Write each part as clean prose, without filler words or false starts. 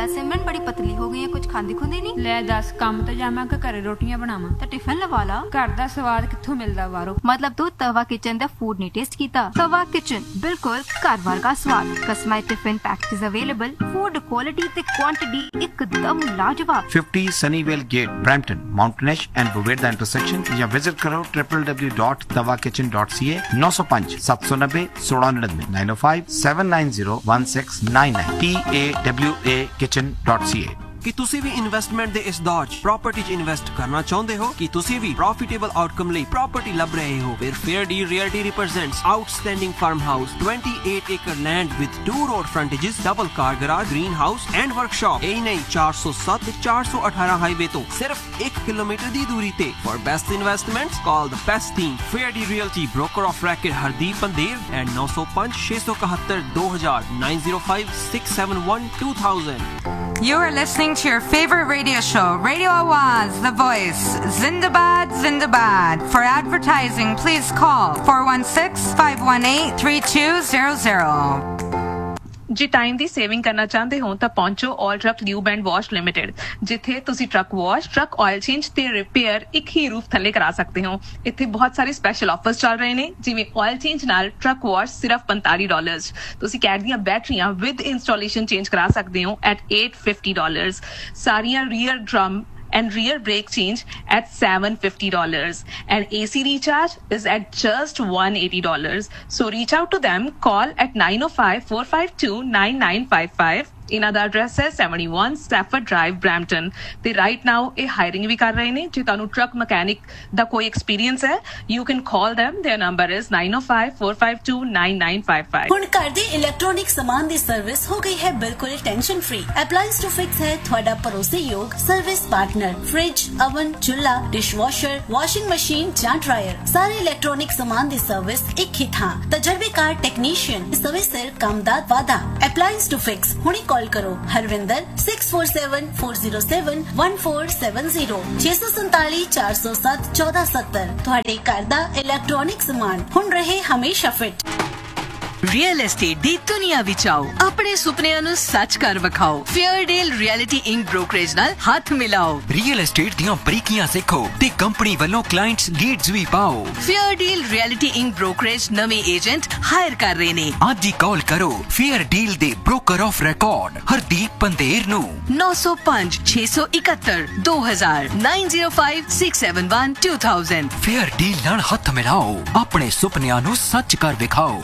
ਲੈ ਸਿਮਰਨ ਬੜੀ ਪਤਲੀ ਹੋ ਗਈ ਹੈ, ਕੁਝ ਖਾਂਦੀ ਖੁੰਦੀ ਨਹੀਂ। ਲੈ ਦੱਸ, ਕੰਮ ਤੇ ਜਾਵਾਂ ਕਿ ਘਰੇ ਰੋਟੀਆਂ ਬਣਾਵਾਂ? ਤਾਂ ਟਿਫਨ ਲਵਾ ਲਾ। ਘਰ ਦਾ ਸਵਾਦ ਕਿੱਥੋਂ ਮਿਲਦਾ ਬਾਹਰੋਂ? ਮਤਲਬ ਤੂੰ ਤਵਾ ਕਿਚਨ ਦਾ ਫੂਡ ਨਹੀਂ ਟੇਸਟ ਕੀਤਾ? ਤਵਾ ਕਿਚਨ ਬਿਲਕੁਲ ਘਰ ਵਰਗਾ ਸਵਾਦ। Customised tiffin packages available, food quality ਤੇ ਕੁਆਂਟੀਟੀ ਇੱਕਦਮ ਲਾਜਵਾਬ। 50 Sunnyvale Gate, Brampton, Mountain Ash and Boveda intersection या विजिट करो www.tawakitchen.ca 905 790 1699 905 790 1699 TAWA ਕਿ ਤੁਸੀਂ ਵੀ ਇਨਵੈਸਟਮੈਂਟ ਦੇ ਇਸ ਦੌਰ 'ਚ ਪ੍ਰਾਪਰਟੀ 'ਚ ਇਨਵੈਸਟ ਕਰਨਾ ਚਾਹੁੰਦੇ ਹੋ, ਕਿ ਤੁਸੀਂ ਵੀ ਪ੍ਰੋਫਿਟੇਬਲ ਆਊਟਕਮ ਲਈ ਪ੍ਰਾਪਰਟੀ ਲੱਭ ਰਹੇ ਹੋ, ਫਿਰ fair deal realty ਰਿਪਰੈਜ਼ੈਂਟਸ outstanding farm house 28 acre land with 2 road frontages, double car garage, greenhouse and workshop। ਇਹ ਨਹੀਂ 407 ਤੇ 418 ਹਾਈਵੇ ਤੋਂ ਸਿਰਫ 1 ਕਿਲੋਮੀਟਰ ਦੀ ਦੂਰੀ ਤੇ। For best investments, call the best team, Fair Deal Realty, broker of record Hardeep Pandher and 905 671 2000 905 671 2000। You are listening to your favorite radio show, Radio Awaz, The Voice. Zindabad, Zindabad. For advertising, please call 416-518-3200. ਜੇ time ਦੀ saving ਕਰਨਾ ਚਾਹੁੰਦੇ ਹੋ ਤਾਂ ਪਹੁੰਚੋ ਆਲ truck lube and wash limited, ਜਿੱਥੇ ਤੁਸੀਂ truck wash, truck oil change ਤੇ repair ਇੱਕ ਹੀ ਰੂਫ ਥੱਲੇ ਕਰਾ ਸਕਦੇ ਹੋ। ਇੱਥੇ ਬਹੁਤ ਸਾਰੇ ਸਪੈਸ਼ਲ ਆਫਰਸ ਚੱਲ ਰਹੇ ਨੇ, ਜਿਵੇਂ ਆਇਲ ਚੇਂਜ ਨਾਲ ਟਰੱਕ ਵਾਸ਼ ਸਿਰਫ $45, ਤੁਸੀਂ ਕੈਟ ਦੀਆਂ ਬੈਟਰੀਆਂ ਵਿਦ ਇੰਸਟਾਲੇਸ਼ਨ ਚੇਂਜ ਕਰਾ ਸਕਦੇ ਹੋ at $850, ਸਾਰੀਆਂ rear drum and rear brake change at $750, and AC recharge is at just $180. So reach out to them, call at 905-452-9955. ਇਹਨਾਂ ਦਾ ਐਡਰੈਸ ਹੈ 71 ਸਟੈਫਰਡ ਡਰਾਈਵ, ਬ੍ਰੈਂਪਟਨ ਤੇ ਰਾਈਟ ਨਾਓ ਇਹ ਹਾਇਰਿੰਗ ਵੀ ਕਰ ਰਹੇ ਨੇ। ਜੇ ਤੁਹਾਨੂੰ ਟਰੱਕ ਮਕੈਨਿਕ ਦਾ ਕੋਈ ਐਕਸਪੀਰੀਅੰਸ ਹੈ, you can call them, their number is 905-452-9955। ਹੁਣ ਘਰ ਦੇ ਇਲੈਕਟ੍ਰੋਨਿਕ ਸਮਾਨ ਦੀ ਸਰਵਿਸ ਹੋ ਗਈ ਹੈ ਬਿਲਕੁਲ ਟੈਨਸ਼ਨ ਫ੍ਰੀ। ਅਪਲਾਈਅੰਸ ਟੂ ਫਿਕਸ ਹੈ ਤੁਹਾਡਾ ਭਰੋਸੇਯੋਗ ਸਰਵਿਸ ਪਾਰਟਨਰ। ਫ੍ਰਿਜ, ਓਵਨ, ਚੁੱਲ੍ਹਾ, ਡਿਸ਼ਵਾਸ਼ਰ, ਵਾਸ਼ਿੰਗ ਮਸ਼ੀਨ ਜਾਂ ਡਰਾਇਰ, ਸਾਰੇ ਇਲੈਕਟ੍ਰੋਨਿਕ ਸਮਾਨ ਦੀ ਸਰਵਿਸ ਇੱਕ ਹੀ ਥਾਂ। ਤਜਰਬੇਕਾਰ ਟੈਕਨੀਸ਼ੀਅਨ, ਸਮੇਂ ਸਿਰ ਕੰਮ ਦਾ ਵਾਅਦਾ। ਅਪਲਾਈਅੰਸ ਟੂ ਫਿਕਸ ਹੁਣੇ ਕਾਲ ਕਰੋ ਹਰਵਿੰਦਰ 6474071470 647 407 1470। ਤੁਹਾਡੇ ਘਰ ਦਾ ਇਲੈਕਟ੍ਰੋਨਿਕ ਸਮਾਨ ਹੁਣ ਰਹੇ ਹਮੇਸ਼ਾ ਫਿੱਟ। ਰੀਅਲ ਐਸਟੇਟ ਦੀ ਦੁਨੀਆ ਵਿੱਚ ਆਓ, ਆਪਣੇ ਸੁਪਨਿਆਂ ਨੂੰ ਸੱਚ ਕਰ ਵਿਖਾਓ। Fair deal reality ink brokerage ਨਾਲ ਹੱਥ ਮਿਲਾਓ। ਰੀਅਲ ਐਸਟੇਟ ਦੀਆਂ ਬਰੀਕੀਆਂ ਸਿੱਖੋ ਤੇ ਕੰਪਨੀ ਵੱਲੋਂ ਕਲਾਇੰਟਸ ਲੀਡਸ ਵੀ ਪਾਓ। Fair deal reality ink brokerage ਨਵੇਂ ਏਜੰਟ ਹਾਇਰ ਕਰ ਰਹੇ ਨੇ। ਅੱਜ ਹੀ ਕਾਲ ਕਰੋ ਫੇਅਰ ਡੀਲ ਦੇ broker of record Hardeep Pandher ਨੂੰ 905 671 2000 905 671 2000। ਫੇਅਰ ਡੀਲ ਨਾਲ ਹੱਥ ਮਿਲਾਓ, ਆਪਣੇ ਸੁਪਨਿਆਂ ਨੂੰ ਸੱਚ ਕਰ ਵਿਖਾਓ।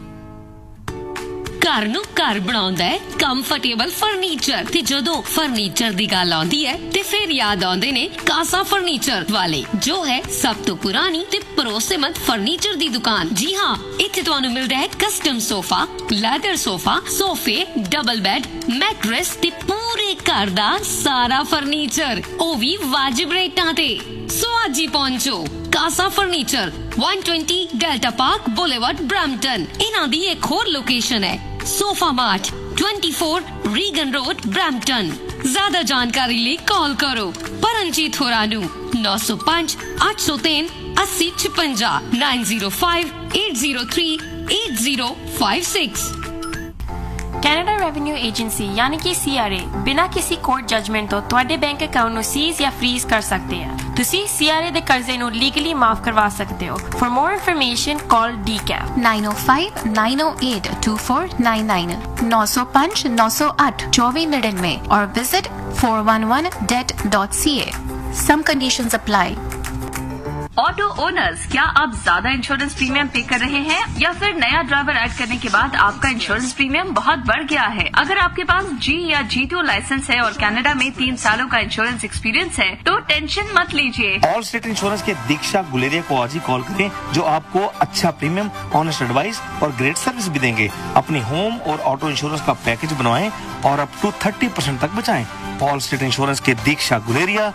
ਘਰ ਨੂੰ ਘਰ ਬਣਾਉਂਦਾ ਹੈ ਕੰਫਰਟੇਬਲ ਫਰਨੀਚਰ, ਤੇ ਜਦੋਂ ਫਰਨੀਚਰ ਦੀ ਗੱਲ ਆਉਂਦੀ ਹੈ ਤੇ ਫਿਰ ਯਾਦ ਆਉਂਦੇ ਨੇ ਕਾਸਾ ਫਰਨੀਚਰ ਵਾਲੇ, ਜੋ ਹੈ ਸਭ ਤੋਂ ਪੁਰਾਣੀ ਤੇ ਭਰੋਸੇਮੰਦ ਫਰਨੀਚਰ ਦੀ ਦੁਕਾਨ। ਜੀ ਹਾਂ, ਇੱਥੇ ਤੁਹਾਨੂੰ ਮਿਲਦਾ ਹੈ ਕਸਟਮ ਸੋਫਾ, ਲੈਦਰ ਸੋਫਾ, ਸੋਫੇ, ਡਬਲ ਬੈੱਡ, ਮੈਟਰੈਸ ਤੇ ਪੂਰੇ ਘਰ ਦਾ ਸਾਰਾ ਫਰਨੀਚਰ, ਉਹ ਵੀ ਵਾਜਿਬ ਰੇਟਾਂ ਤੇ। ਸੋ ਅੱਜ ਹੀ ਪਹੁੰਚੋ ਕਾਸਾ furniture, 120 delta park boulevard, Brampton. ਇਹਨਾਂ ਦੀ ਇੱਕ ਹੋਰ ਲੋਕੇਸ਼ਨ ਹੈ sofa mart, 24 Regan road, Brampton. ज्यादा जानकारी लिए कॉल करो परमजीत होरा 905 803 8056 905 803 8056। ਕੈਨੇਡਾ ਰੈਵਨਿਊ ਏਜੰਸੀ ਯਾਨੀ ਕਿ CRA ਬਿਨਾਂ ਕਿਸੇ ਕੋਰਟ ਜਜਮੈਂਟ ਤੋਂ ਤੁਹਾਡੇ ਬੈਂਕ ਅਕਾਊਂਟ ਨੂੰ ਸੀਜ਼ ਜਾਂ ਫ੍ਰੀਜ਼ ਕਰ ਸਕਦੇ ਆ। ਤੁਸੀਂ CRA ਦੇ ਕਰਜ਼ੇ ਨੂੰ ਲੀਗਲੀ ਮਾਫ ਕਰਵਾ ਸਕਦੇ ਹੋ। For more information call DCAP 905 908 2499 905 908 2499 और visit 411debt.ca। Some conditions apply। Auto owners, क्या आप ज्यादा इंश्योरेंस प्रीमियम पे कर रहे हैं या फिर नया ड्राइवर ऐड करने के बाद आपका इंश्योरेंस प्रीमियम बहुत बढ़ गया है? अगर आपके पास G या G2 लाइसेंस है और कनाडा में 3 सालों का इंश्योरेंस एक्सपीरियंस है तो टेंशन मत लीजिए। ऑल स्टेट इंश्योरेंस के दीक्षा गुलेरिया को आज ही कॉल करें, जो आपको अच्छा प्रीमियम, ऑनेस्ट एडवाइस और ग्रेट सर्विस भी देंगे। अपनी होम और ऑटो इंश्योरेंस का पैकेज बनवाएं और अप टू 30% तक बचाएं। ऑल स्टेट इंश्योरेंस के दीक्षा गुलेरिया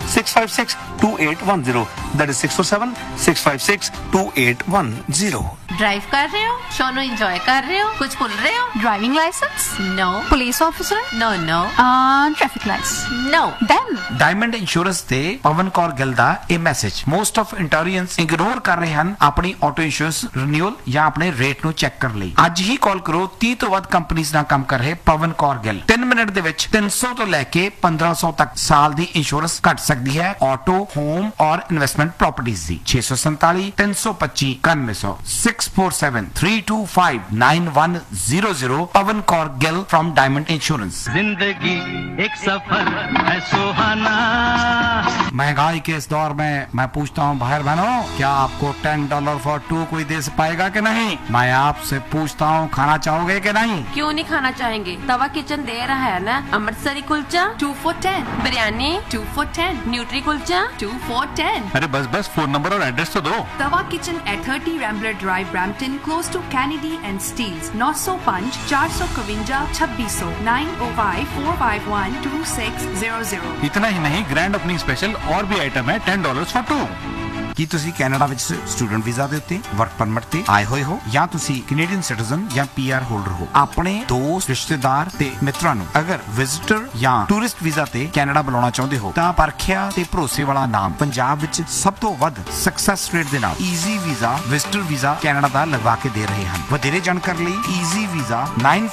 647-656-2810। That is 647-656-2810। ड्राइव कर रहे हो, शो नो एंजॉय कर रहे हो, कुछ भूल रहे हो? Driving licence? No. Police officer? No no. Traffic lights? No. Then diamond insurance ਤੇ ਪਵਨ ਕੌਰ ਗਿੱਲ ਦਾ ਇਹ ਮੈਸੇਜ ਮੋਸਟ ਆਫ ਇੰਟੋਰੀਅੰਸ ਇਗਨੋਰ ਕਰ ਰਹੇ ਹਨ ਆਪਣੀ ਆਟੋ ਇੰਸ਼ੋਰੈਂਸ ਰੀਨਿਊਅਲ ਜਾਂ ਆਪਣੇ ਰੇਟ ਨੂੰ ਚੈੱਕ ਕਰਨ ਲਈ। ਅੱਜ ਹੀ ਕਾਲ ਕਰੋ 30 ਤੋਂ ਵੱਧ ਕੰਪਨੀਆਂ ਨਾਲ ਕੰਮ ਕਰ ਰਹੇ ਪਵਨ ਕੌਰ ਗਿੱਲ। 3 ਮਿੰਟ ਦੇ ਵਿੱਚ 300 ਤੋਂ ਲੈ ਕੇ 1500 ਤੱਕ ਸਾਲ ਦੀ ਇੰਸ਼ੋਰੈਂਸ ਘਟ ਸਕਦੀ ਹੈ ਆਟੋ, ਹੋਮ ਔਰ investment properties the. 647 325 9100 647 325 9100 Pawan Kaur Gill from diamond insurance. जिंदगी एक सफर है सुहाना। महंगाई के इस दौर में मैं पूछता हूँ भाई बहनों, क्या आपको $10 फॉर 2 कोई दे पाएगा कि नहीं? मैं आपसे पूछता हूँ, खाना चाहोगे कि नहीं? क्यों नहीं खाना चाहेंगे? तवा किचन दे रहा है ना Amritsari kulcha 2 for 10, biryani 2 for 10, nutri kulcha 2 for 10। अरे बस बस फोन नंबर और एड्रेस तो दो। तवा kitchen at 30 Rambler Drive, Brampton, close to Kennedy and Steeles, 905 452 2600 905 451 2600। इतना ही नहीं, ग्रैंड ओपनिंग स्पेशल और भी आइटम है $10 for 2। ਕੀ ਤੁਸੀਂ ਕੈਨੇਡਾ ਵਿੱਚ ਸਟੂਡੈਂਟ ਵੀਜ਼ਾ ਦੇ ਉੱਤੇ ਵਰਕ ਪਰਮਿਟ ਤੇ ਆਏ ਹੋਏ ਹੋ ਜਾਂ ਤੁਸੀਂ ਕੈਨੇਡੀਅਨ ਸਿਟੀਜ਼ਨ ਜਾਂ PR ਹੋਲਡਰ ਹੋ? ਆਪਣੇ ਦੋਸਤ, ਰਿਸ਼ਤੇਦਾਰ ਤੇ ਮਿੱਤਰਾਂ ਨੂੰ ਅਗਰ ਵਿਜ਼ਿਟਰ ਜਾਂ ਟੂਰਿਸਟ ਵੀਜ਼ਾ ਤੇ ਕੈਨੇਡਾ ਬੁਲਾਉਣਾ ਚਾਹੁੰਦੇ ਹੋ ਤਾਂ ਪਰਖਿਆ ਤੇ ਭਰੋਸੇ ਵਾਲਾ ਨਾਮ ਪੰਜਾਬ ਵਿੱਚ ਸਭ ਤੋਂ ਵੱਧ ਸਕਸੈਸ ਰੇਟ ਦੇ ਨਾਲ easy visa visitor visa Canada ਦਾ ਲਗਵਾ ਕੇ ਦੇ ਰਹੇ ਹਨ। ਵਧੇਰੇ ਜਾਣਕਾਰੀ ਲਈ ਈਜ਼ੀ ਵੀਜ਼ਾ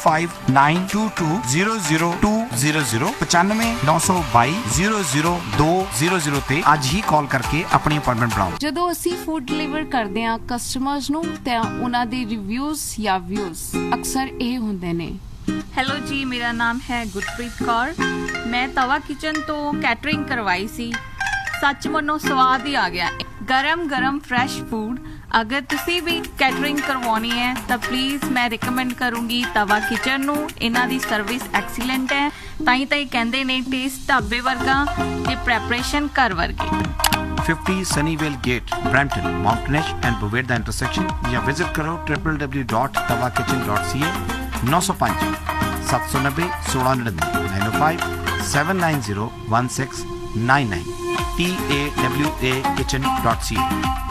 9592200200 9592200200 ਤੇ ਅੱਜ ਹੀ ਕਾਲ ਕਰਕੇ ਆਪਣੀ ਅਪਾਇੰਟਮੈਂਟ ਬਣਾਓ। ਜਦੋਂ ਅਸੀਂ ਫੂਡ ਡਿਲੀਵਰ ਕਰਦੇ ਹਾਂ ਕਸਟਮਰਸ ਨੂੰ ਤਾਂ ਉਹਨਾਂ ਦੇ ਰਿਵਿਊਜ਼ ਜਾਂ ਵਿਊਜ਼ ਅਕਸਰ ਇਹ ਹੁੰਦੇ ਨੇ। ਹੈਲੋ ਜੀ, ਮੇਰਾ ਨਾਮ ਹੈ ਗੁਰਪ੍ਰੀਤ ਕੌਰ। ਮੈਂ ਤਵਾ ਕਿਚਨ ਤੋਂ ਕੈਟਰਿੰਗ ਕਰਵਾਈ ਸੀ। ਸੱਚ ਮੰਨੋ ਸਵਾਦ ਹੀ ਆ ਗਿਆ। ਗਰਮ ਫਰੈਸ਼ ਫੂਡ। ਅਗਰ ਤੁਸੀਂ ਵੀ ਕੈਟਰਿੰਗ ਕਰਵਾਉਣੀ ਹੈ ਤਾਂ ਪਲੀਜ਼ ਮੈਂ ਰਿਕਮੈਂਡ ਕਰੂੰਗੀ ਤਵਾ ਕਿਚਨ ਨੂੰ। ਇਹਨਾਂ ਦੀ ਸਰਵਿਸ ਐਕਸੀਲੈਂਟ ਹੈ। ਤਾਂ ਹੀ ਕਹਿੰਦੇ ਨੇ ਟੇਸਟ ਢਾਬੇ ਵਰਗਾ ਤੇ ਪ੍ਰੈਪਰੇਸ਼ਨ ਘਰ ਵਰਗੀ। 50 Sunnyvale Gate, Brampton, Mountainish and Boveda intersection या विजिट करो www.tawakitchen.ca 905 790 1699 905 790 1699 TAWAKitchen.ca।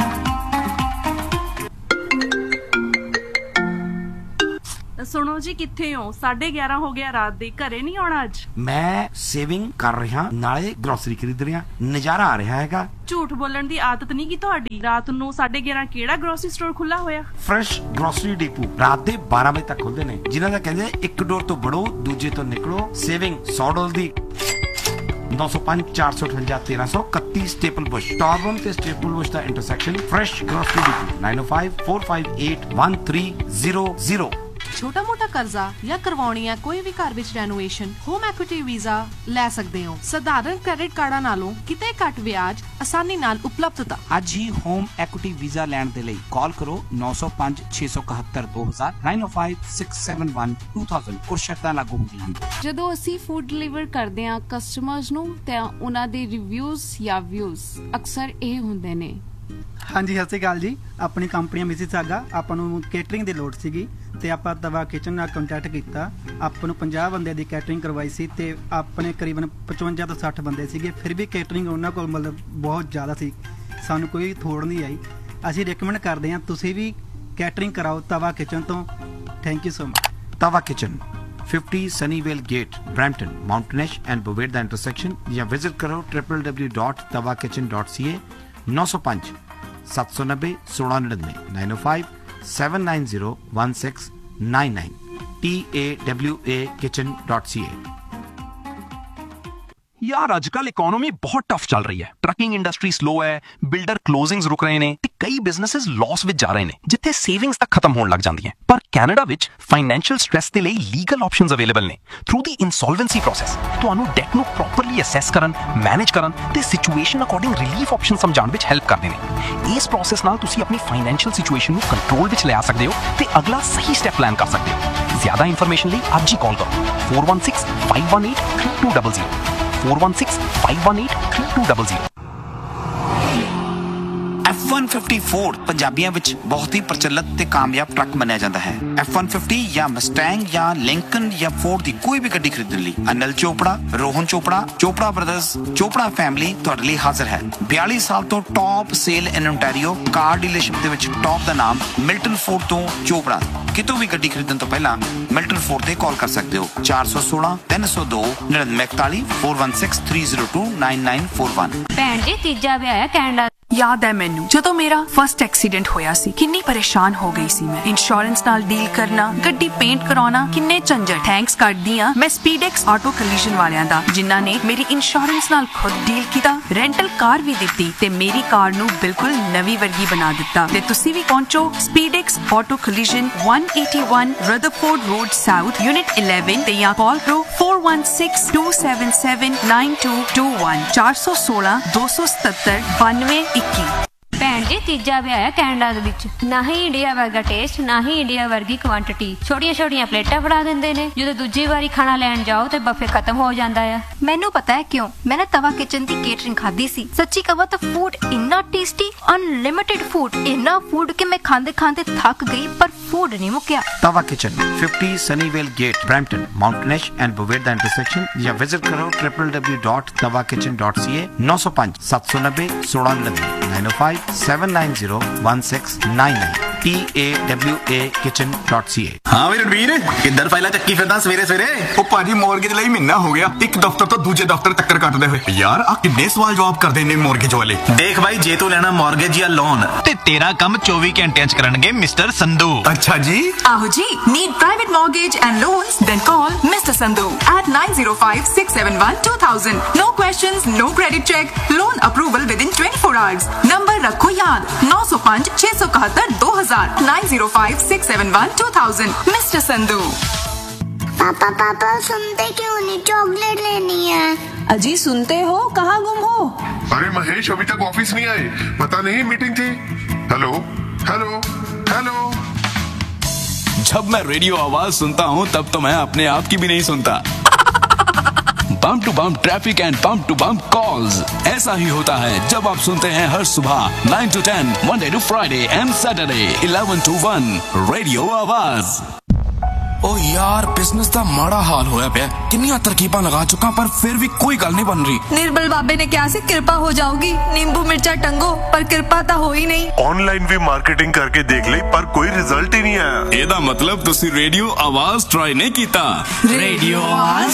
ਸੁਣੋ ਜੀ, ਕਿੱਥੇ ਹੋ? 11:30 ਹੋ ਗਿਆ ਰਾਤ ਦੇ, ਘਰੇ ਨਹੀਂ ਆਉਣਾ ਅੱਜ? ਮੈਂ ਸੇਵਿੰਗ ਕਰ ਰਿਹਾ, ਨਾਲੇ ਗਰੋਸਰੀ ਖਰੀਦ ਰਿਹਾ, ਨਜ਼ਾਰਾ ਆ ਰਿਹਾ ਹੈਗਾ। ਝੂਠ ਬੋਲਣ ਦੀ ਆਦਤ ਨਹੀਂ ਕੀ ਤੁਹਾਡੀ? ਰਾਤ ਨੂੰ 11:30 ਕਿਹੜਾ ਗਰੋਸਰੀ ਸਟੋਰ ਖੁੱਲਾ ਹੋਇਆ? ਫਰੈਸ਼ ਗਰੋਸਰੀ ਡਿਪੂ ਰਾਤ ਦੇ 12 ਵਜੇ ਤੱਕ ਖੁੱਲਦੇ ਨੇ, ਜਿਨ੍ਹਾਂ ਦਾ ਕਹਿੰਦੇ ਇੱਕ ਡੋਰ ਤੋਂ ਵੜੋ ਦੂਜੇ ਤੋਂ ਨਿਕਲੋ। ਸੇਵਿੰਗ $100 ਦੀ 905 458 1331 ਸਟੇਪਲ ਬੁਸ਼, ਟਾਰਬਨ ਤੇ ਸਟੇਪਲ ਬੁਸ਼ ਦਾ ਇੰਟਰਸੈਕਸ਼ਨ। Fresh grocery depot 905 458 1300। ਛੋਟਾ ਮੋਟਾ ਕਰਜ਼ਾ ਜਾਂ ਕਰਵਾਉਣੀ ਹੈ ਕੋਈ ਵੀ ਘਰ ਵਿੱਚ ਰੈਨੋਵੇਸ਼ਨ, ਹੋਮ ਐਕੁਇਟੀ ਵੀਜ਼ਾ ਲੈ ਸਕਦੇ ਹੋ। ਸਧਾਰਨ ਕ੍ਰੈਡਿਟ ਕਾਰਡਾਂ ਨਾਲੋਂ ਕਿਤੇ ਘੱਟ ਵਿਆਜ, ਆਸਾਨੀ ਨਾਲ ਉਪਲਬਧਤਾ। ਅੱਜ ਹੀ ਹੋਮ ਐਕੁਇਟੀ ਵੀਜ਼ਾ ਲੈਣ ਦੇ ਲਈ ਕਾਲ ਕਰੋ 905 671 2000 905 671 2000 और ਸ਼ਰਤਾਂ ਲਾਗੂ ਹੁੰਦੀਆਂ ਹਨ। ਜਦੋਂ ਅਸੀਂ ਫੂਡ ਡਿਲੀਵਰ ਕਰਦੇ ਹਾਂ ਕਸਟਮਰਸ ਨੂੰ ਤਾਂ ਉਹਨਾਂ ਦੇ ਰਿਵਿਊਜ਼ ਜਾਂ ਵਿਊਜ਼ ਅਕਸਰ ਇਹ ਹੁੰਦੇ ਨੇ। ਹਾਂਜੀ, ਸਤਿ ਸ਼੍ਰੀ ਅਕਾਲ ਜੀ। ਆਪਣੀ ਕੰਪਨੀ ਮਿਸਿਸਾਗਾ, ਆਪਾਂ ਨੂੰ ਕੇਟਰਿੰਗ ਦੀ ਲੋੜ ਸੀਗੀ ਤੇ ਆਪਾਂ ਤਵਾ ਕਿਚਨ ਨਾਲ ਕੰਟੈਕਟ ਕੀਤਾ। ਆਪਾਂ ਨੂੰ 50 ਬੰਦੇ ਦੀ ਕੈਟਰਿੰਗ ਕਰਵਾਈ ਸੀ ਤੇ ਆਪਣੇ ਕਰੀਬਨ 55 ਤੋਂ 60 ਬੰਦੇ ਸੀਗੇ। ਫਿਰ ਵੀ ਕੇਟਰਿੰਗ ਉਹਨਾਂ ਕੋਲ ਮਤਲਬ ਬਹੁਤ ਜ਼ਿਆਦਾ ਸੀ, ਸਾਨੂੰ ਕੋਈ ਥੋੜ ਨਹੀਂ ਆਈ। ਅਸੀਂ ਰეკਮੈਂਡ ਕਰਦੇ ਹਾਂ ਤੁਸੀਂ ਵੀ ਕੈਟਰਿੰਗ ਕਰਾਓ ਤਵਾ ਕਿਚਨ ਤੋਂ। Thank you so much. ਤਵਾ kitchen 50 Sunnyvale Gate, Brampton, Mountainish and Boveda intersection ਜਾਂ ਵਿਜ਼ਿਟ ਕਰੋ www.tawakitchen.ca 905 790 1699 905 790 1699 TAWAKitchen.ca। यार आजकल इकोनॉमी बहुत टफ चल रही है। ट्रकिंग इंडस्ट्री स्लो है, बिल्डर क्लोजिंग्स रुक रहे ने ते कई बिजनेसेस लॉस विच जा रहे ने, जिथे सेविंग्स तक खत्म होने लग जांदी हैं। पर कैनेडा विच फाइनेंशियल स्ट्रेस दे लई लीगल ऑप्शंस अवेलेबल ने। थ्रू दी इंसॉल्वेंसी प्रोसेस तुहानू डेट नू प्रॉपरली असैस करन, मैनेज करन ते situation according relief option समझाउण which help करदे ने। इस प्रोसेस नाल तुसी अपनी फाइनेंशियल सिचुएशन नू कंट्रोल विच ले आ सकदे हो ते अगला सही स्टेप प्लान कर सकदे हो। ज्यादा इंफॉर्मेशन लई आज ही कॉल करो 416 518 3200 416 518 3200। F1 F-150 ਫੋਰਡ ਪੰਜਾਬੀਆਂ ਵਿੱਚ ਬਹੁਤ ਹੀ ਪ੍ਰਚਲਿਤ ਤੇ ਕਾਮਯਾਬ ਟਰੱਕ ਮੰਨਿਆ ਜਾਂਦਾ ਹੈ। F-150 ਜਾਂ ਮਸਟੈਂਗ ਜਾਂ ਲਿੰਕਨ ਜਾਂ ਫੋਰਡ ਦੀ ਕੋਈ ਵੀ ਗੱਡੀ ਖਰੀਦਣ ਲਈ ਅਨਿਲ ਚੋਪੜਾ, ਰੋਹਨ ਚੋਪੜਾ, ਚੋਪੜਾ ਬ੍ਰਦਰਜ਼, ਚੋਪੜਾ ਫੈਮਿਲੀ ਤੁਹਾਡੇ ਲਈ ਹਾਜ਼ਰ ਹੈ। 42 ਸਾਲ ਤੋਂ ਟੌਪ ਸੇਲ ਇਨ ਓਨਟਾਰੀਓ ਕਾਰ ਡੀਲਰਸ਼ਿਪ ਦੇ ਵਿੱਚ ਟੌਪ ਦਾ ਨਾਮ ਮਿਲਟਨ ਫੋਰਡ ਤੋਂ ਚੋਪੜਾ। ਕਿਤੋਂ ਵੀ ਗੱਡੀ ਖਰੀਦਣ ਤੋਂ ਪਹਿਲਾਂ ਮਿਲਟਨ ਫੋਰਡ ਤੇ ਕਾਲ ਕਰ ਸਕਦੇ ਹੋ 416 302 9941 416 302 9941। ਭੈਣ ਜੀ ਤੀਜਾ ਵਿਆਹ ਹੈ ਕੈਨੇਡਾ। ਯਾਦ ਹੈ ਮੈਨੂੰ ਜਦੋਂ ਮੇਰਾ ਫਰਸਟ ਐਕਸੀਡੈਂਟ ਹੋਇਆ ਸੀ ਕਿੰਨੀ ਪਰੇਸ਼ਾਨ ਹੋ ਗਈ ਸੀ ਮੈਂ। ਇੰਸ਼ੋਰੈਂਸ ਨਾਲ ਡੀਲ ਕਰਨਾ, ਗੱਡੀ ਪੇਂਟ ਕਰਾਉਣਾ, ਕਿੰਨੇ ਝੰਜਟ। ਥੈਂਕਸ ਕਰਦੀ ਆ ਮੈਂ ਸਪੀਡੈਕਸ ਆਟੋ ਕਲੀਜਨ ਵਾਲਿਆਂ ਦਾ ਜਿਨ੍ਹਾਂ ਨੇ ਮੇਰੀ ਇੰਸ਼ੋਰੈਂਸ ਨਾਲ ਖੁਦ ਡੀਲ ਕੀਤਾ, ਰੈਂਟਲ ਕਾਰ ਵੀ ਦਿੱਤੀ ਤੇ ਮੇਰੀ ਕਾਰ ਨੂੰ ਬਿਲਕੁਲ ਨਵੀਂ ਵਰਗੀ ਬਣਾ ਦਿੱਤਾ। ਤੇ ਤੁਸੀਂ ਵੀ ਪਹੁੰਚੋ ਸਪੀਡੈਕਸ auto ਕਲੀਜਨ 181 Rutherford road south unit 11 ਤੇ ਜਾਂ ਕਾਲ ਕਰੋ 4162779221 416 277 9221। ਭੈਣ ਜੀ ਤੀਜਾ ਵਿਆਹ ਹੈ ਕੈਨੇਡਾ ਦੇ ਵਿੱਚ। ਨਾ ਹੀ ਇੰਡੀਆ ਵਰਗਾ ਟੇਸਟ, ਨਾ ਹੀ ਇੰਡੀਆ ਵਰਗੀ ਕੁਆਂਟੀਟੀ। ਛੋਟੀਆਂ ਛੋਟੀਆਂ ਪਲੇਟਾਂ ਫੜਾ ਦਿੰਦੇ ਨੇ, ਜਦੋਂ ਦੂਜੀ ਵਾਰੀ ਖਾਣਾ ਲੈਣ ਜਾਓ ਤੇ ਬਫੇ ਖਤਮ ਹੋ ਜਾਂਦਾ ਆ। ਮੈਨੂੰ ਪਤਾ ਹੈ ਕਿਉਂ। ਮੈਂ ਨਾ ਤਵਾ ਕਿਚਨ ਦੀ ਕੇਟਰਿੰਗ ਖਾਧੀ ਸੀ। ਸੱਚੀ ਕਹਾਂ ਤਾਂ ਫੂਡ ਇੰਨਾ ਟੇਸਟੀ, ਅਨਲਿਮਿਟਿਡ ਫੂਡ, ਇੰਨਾ ਫੂਡ ਕਿ ਮੈਂ ਖਾਂਦੇ ਖਾਂਦੇ ਥੱਕ ਗਈ ਪਰ ਫੂਡ ਨਹੀਂ ਮੁੱਕਿਆ। ਤਵਾ kitchen 50 ਸਨੀਵੇਲ gate Brampton ਮਾਊਂਟਨੈਸ਼ and ਬਵੇਰਦਾ intersection ਜਾਂ ਵਿਜ਼ਿਟ ਕਰੋ www.tawakitchen.ca 905 790 1690 905 790 1699 TAWAKitchen.ca। हाँ भाई रणवीर किधर फाइला चक्की फिरदा सवेरे सवेरे? ओ भाजी मॉर्गेज ਲਈ ਮਹੀਨਾ ਹੋ ਗਿਆ ਇੱਕ ਦਫ਼ਤਰ ਤੋਂ ਦੂਜੇ ਦਫ਼ਤਰ ਚੱਕਰ ਕੱਟਦੇ ਹੋਏ। ਯਾਰ ਆ ਕਿੰਨੇ ਸਵਾਲ ਜਵਾਬ ਕਰਦੇ ਨੇ ਮੌਰਗੇਜ ਵਾਲੇ। ਦੇਖ ਭਾਈ ਜੇ ਤੂੰ ਲੈਣਾ ਮੌਰਗੇਜ ਜਾਂ ਲੋਨ ਤੇ ਤੇਰਾ ਕੰਮ 24 ਘੰਟਿਆਂ ਚ ਕਰਨਗੇ ਮਿਸਟਰ ਸੰਧੂ। ਅੱਛਾ ਜੀ। ਆਹੋ ਜੀ। Need private mortgage and loans? Then call Mr. Sandhu at 905-671-2000. No questions, no credit check. Loan approval within 24 hours. Number ਰੱਖੋ ਯਾਦ 905-671-2000 905-671-2000। Mr. Sandhu। पापा सुनते क्यों नहीं? चॉकलेट लेनी है। अजी सुनते हो, कहाँ गुम हो? अरे महेश अभी तक ऑफिस नहीं आए, पता नहीं मीटिंग थी। Hello hello hello. जब मैं रेडियो आवाज सुनता हूँ तब तो मैं अपने आप की भी नहीं सुनता। Bump to bump traffic and bump to bump calls. ऐसा ही होता है जब आप सुनते हैं हर सुबह 9 to 10 Monday to Friday and Saturday 11 to 1 radio आवाज। ओ यार बिजनेस ਦਾ ਮਾੜਾ ਹਾਲ ਹੋਇਆ ਪਿਆ। ਕਿੰਨੀਆਂ ਤਰਕੀਬਾਂ ਲਗਾ ਚੁੱਕਾ ਪਰ ਫਿਰ ਵੀ ਕੋਈ ਗੱਲ ਨਹੀਂ ਬਣ ਰਹੀ। निर्बल बाबे ने क्या सी कृपा हो जाओगी, नींबू मिर्चा टंगो, पर कृपा तो हो ही नहीं। ऑनलाइन भी मार्केटिंग करके देख ली पर कोई रिजल्ट ही नहीं आया। ਇਹਦਾ ਮਤਲਬ ਤੁਸੀਂ ਰੇਡੀਓ ਆਵਾਜ਼ ਟਰਾਈ ਨਹੀਂ ਕੀਤਾ। रेडियो आवाज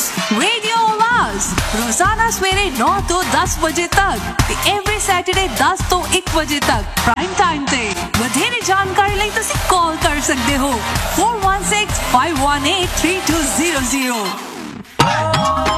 रोजाना सवेरे 9 तो 10 बजे तक ते एवरी सैटरडे 10 तो 1 बजे तक प्राइम टाइम ते। ਵਧੇਰੇ ਜਾਣਕਾਰੀ ਲਈ ਤੁਸੀਂ ਕਾਲ ਕਰ ਸਕਦੇ ਹੋ 4165183200।